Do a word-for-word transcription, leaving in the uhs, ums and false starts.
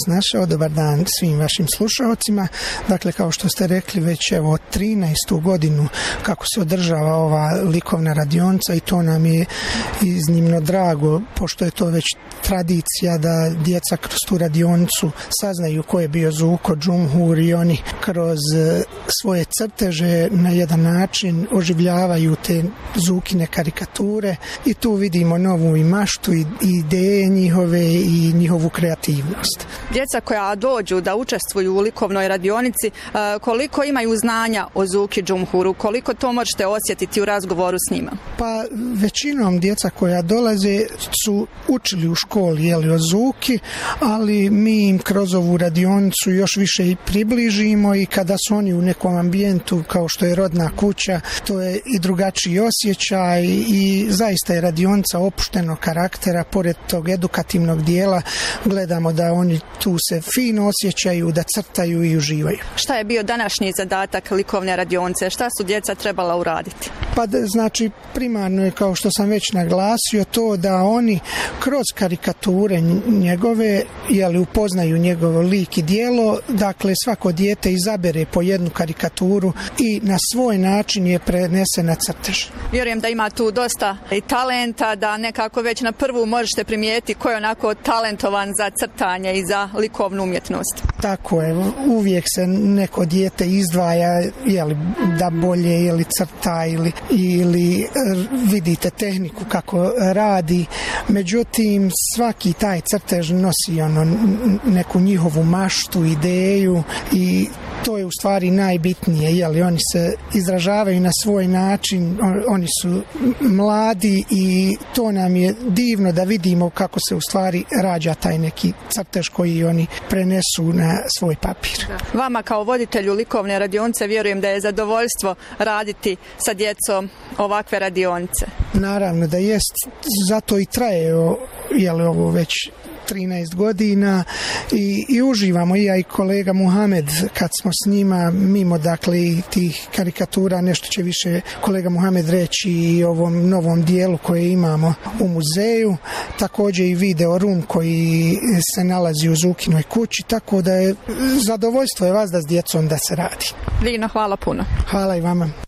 vas našao, dobar dan svim vašim slušalcima. Dakle, kao što ste rekli, već evo trinaestu godinu kako se održava ova likovna radionica i to nam je iznimno drago, pošto je to već tradicija da djeca kroz tu radionicu saznaju ko je bio Zuko Džumhur i oni kroz svoje crteže na jedan način oživljavaju te Zukine karikature i tu vidimo novu i maštu i ideje njihove i njihovu kreativnost. Djeca koja dođu da učestvuju u likovnoj radionici, koliko imaju znanja o Zuki Džumhuru, koliko to možete osjetiti u razgovoru s njima? Pa većinom djeca koja dolaze su učili u školi jeli, o Zuki, ali mi im kroz ovu radionicu još više i približimo i kada su oni u nekom ambijentu kao što je rodna kuća, to je i drugačiji osjećaj i zaista je radionica opuštenog karaktera, pored tog edukativnog dijela gledamo da oni tu se fino osjećaju, da crtaju i uživaju. Šta je bio današnji zadatak likovne radionice? Šta su djeca trebala uraditi? Pa znači primarno je, kao što sam već naglasio, to da oni kroz karikature njegove jeli, upoznaju njegov lik i dijelo, dakle svako dijete izabere po jednu karikaturu i na svoj način je prenese na crtež. Vjerujem da ima tu dosta i talenta, da nekako već na prvu možete primijetiti ko je onako talentovan za crtanje i za likovnu umjetnost. Tako je, uvijek se neko dijete izdvaja jeli, da bolje ili crta ili, ili vidite tehniku kako radi, međutim svaki taj crtež nosi ono, neku njihovu maštu, ideju i to je u stvari najbitnije, jeli oni se izražavaju na svoj način, oni su mladi i to nam je divno da vidimo kako se u stvari rađa taj neki crtež koji oni prenesu na svoj papir. Da. Vama kao voditelju likovne radionice vjerujem da je zadovoljstvo raditi sa djecom ovakve radionice. Naravno da jest, zato i traje jeli ovo već trinaest godina i, i uživamo i ja i kolega Muhamed kad smo s njima mimo dakle tih karikatura nešto će više kolega Muhamed reći i ovom novom dijelu koje imamo u muzeju, također i video room koji se nalazi u Zukinoj kući, tako da je zadovoljstvo je vas da s djecom da se radi. Lino, hvala puno. Hvala i vama.